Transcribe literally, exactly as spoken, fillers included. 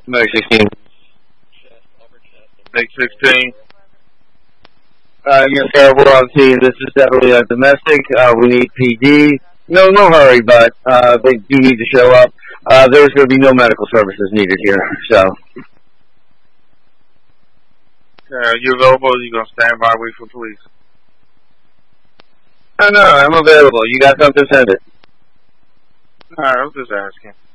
Meg sixteen. Meg sixteen. Uh, yes, sir, we're on scene. This is definitely a domestic. Uh, we need P D. No, no hurry, but uh, they do need to show up. Uh, there's going to be no medical services needed here, so. Uh, you available? Or you gonna stand by, wait for police? No, no, I'm available. You got something, send it. Alright, I was just asking.